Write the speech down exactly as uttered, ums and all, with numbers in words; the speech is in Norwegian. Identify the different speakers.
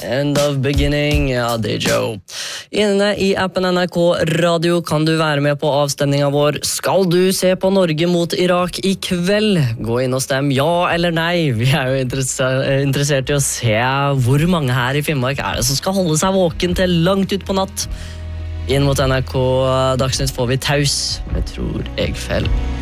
Speaker 1: End of beginning, ja, det er Joe. Inne i appen N R K Radio kan du være med på avstemningen vår. Skal du se på Norge mot Irak i kveld? Gå inn og stem ja eller nei. Vi er jo interessert i å se hvor mange her i Finnmark er det som skal holde seg våken til langt ut på natt. Inn mot N R K Dagsnytt får vi taus. Jeg tror jeg feil.